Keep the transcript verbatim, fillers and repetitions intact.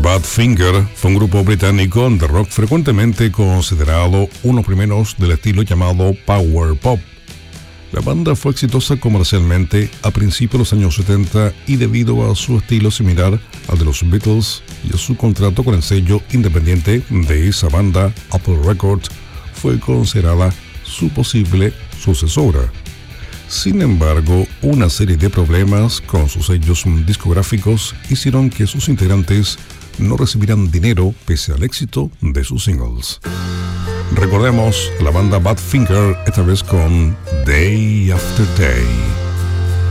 Badfinger fue un grupo británico de rock frecuentemente considerado uno de los primeros del estilo llamado Power Pop. La banda fue exitosa comercialmente a principios de los años setenta y debido a su estilo similar al de los Beatles y a su contrato con el sello independiente de esa banda, Apple Records, fue considerada su posible sucesora. Sin embargo, una serie de problemas con sus sellos discográficos hicieron que sus integrantes no recibieran dinero pese al éxito de sus singles. Recordemos a la banda Badfinger, esta vez con Day After Day.